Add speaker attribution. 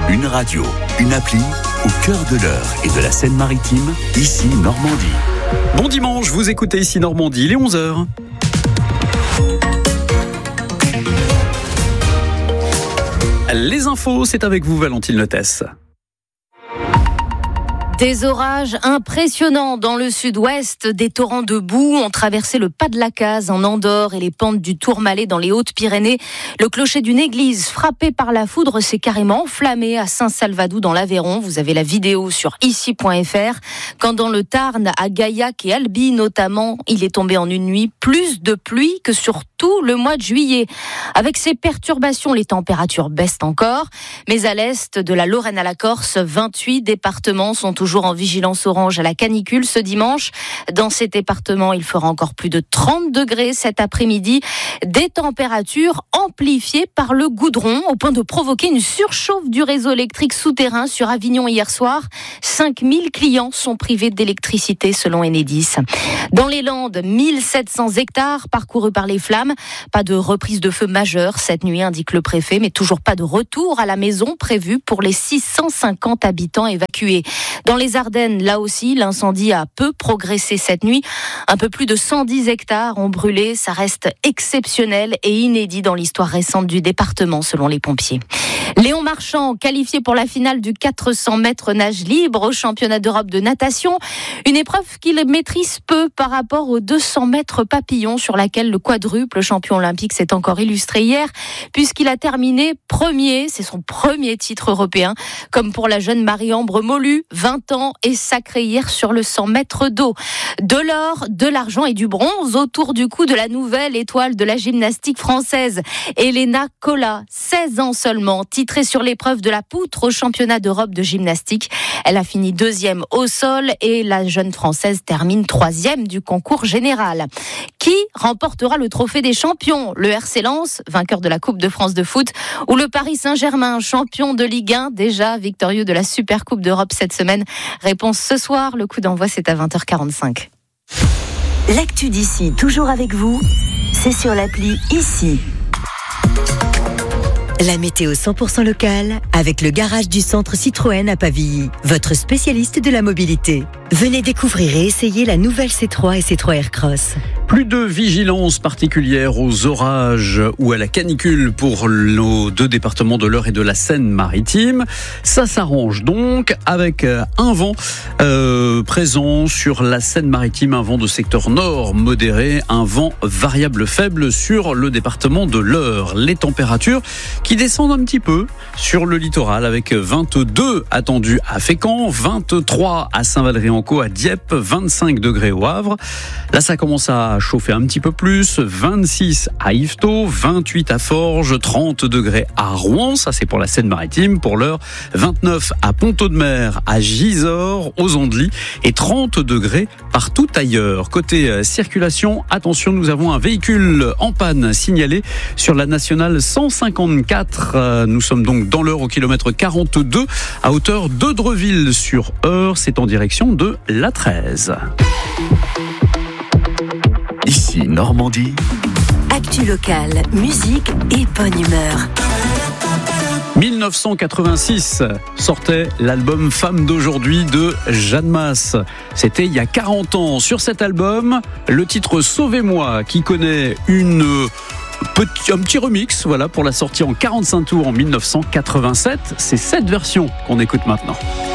Speaker 1: Une radio, une appli, au cœur de l'Eure et de la Seine-Maritime, ici Normandie.
Speaker 2: Bon dimanche, vous écoutez ici Normandie, il est 11h. Les infos, c'est avec vous Valentine Lotès.
Speaker 3: Des orages impressionnants dans le sud-ouest, des torrents de boue ont traversé le pas de la Case en Andorre et les pentes du Tourmalet dans les Hautes-Pyrénées. Le clocher d'une église frappé par la foudre s'est carrément enflammé à Saint-Salvadou dans l'Aveyron. Vous avez la vidéo sur ici.fr. Quand dans le Tarn, à Gaillac et Albi notamment, il est tombé en une nuit plus de pluie que sur tout le mois de juillet. Avec ces perturbations, les températures baissent encore. Mais à l'est, de la Lorraine à la Corse, 28 départements sont toujours en vigilance orange à la canicule ce dimanche. Dans ces départements, il fera encore plus de 30 degrés cet après-midi. Des températures amplifiées par le goudron au point de provoquer une surchauffe du réseau électrique souterrain sur Avignon hier soir. 5000 clients sont privés d'électricité selon Enedis. Dans les Landes, 1700 hectares parcourus par les flammes. Pas de reprise de feu majeure cette nuit, indique le préfet, mais toujours pas de retour à la maison prévu pour les 650 habitants évacués. Dans les Ardennes, là aussi, l'incendie a peu progressé cette nuit. Un peu plus de 110 hectares ont brûlé. Ça reste exceptionnel et inédit dans l'histoire récente du département, selon les pompiers. Léon Marchand, qualifié pour la finale du 400 mètres nage libre au championnat d'Europe de natation. Une épreuve qu'il maîtrise peu par rapport aux 200 mètres papillon sur laquelle le quadruple champion olympique s'est encore illustré hier, puisqu'il a terminé premier. C'est son premier titre européen. Comme pour la jeune Marie-Ambre Molu, 20 ans, et sacrée hier sur le 100 mètres d'eau. De l'or, de l'argent et du bronze autour du cou de la nouvelle étoile de la gymnastique française, Elena Colla, 16 ans seulement, titrée sur l'épreuve de la poutre au championnat d'Europe de gymnastique. Elle a fini deuxième au sol et la jeune Française termine troisième du concours général. Qui remportera le trophée des champions ? Le RC Lens, vainqueur de la Coupe de France de foot, ou le Paris Saint-Germain, champion de Ligue 1, déjà victorieux de la Super Coupe d'Europe cette semaine ? Réponse ce soir, le coup d'envoi c'est à 20h45.
Speaker 4: L'actu d'ici, toujours avec vous, c'est sur l'appli Ici. La météo 100% locale avec le garage du centre Citroën à Pavilly, votre spécialiste de la mobilité. Venez découvrir et essayer la nouvelle C3 et C3 Aircross.
Speaker 2: Plus de vigilance particulière aux orages ou à la canicule pour nos deux départements de l'Eure et de la Seine-Maritime. Ça s'arrange donc avec un vent présent sur la Seine-Maritime, un vent de secteur nord modéré, un vent variable faible sur le département de l'Eure. Les températures qui descendent un petit peu sur le littoral avec 22 attendus à Fécamp, 23 à Saint-Valery-en-Caux, à Dieppe, 25 degrés au Havre. Là, ça commence à chauffer un petit peu plus, 26 à Yvetot, 28 à Forges, 30 degrés à Rouen, ça c'est pour la Seine-Maritime. Pour l'Eure, 29 à Pont-Audemer, à Gisors, aux Andelys et 30 degrés partout ailleurs. Côté circulation, attention, nous avons un véhicule en panne signalé sur la nationale 154. Nous sommes donc dans l'Eure au kilomètre 42 à hauteur d'Eudreville-sur-Eure. C'est en direction de la 13.
Speaker 1: Ici Normandie.
Speaker 4: Actu locale, musique et bonne humeur.
Speaker 2: 1986 sortait l'album Femme d'aujourd'hui de Jeanne Masse. C'était il y a 40 ans. Sur cet album, le titre Sauvez-moi, qui connaît un petit remix, voilà, pour la sortie en 45 tours en 1987. C'est cette version qu'on écoute maintenant.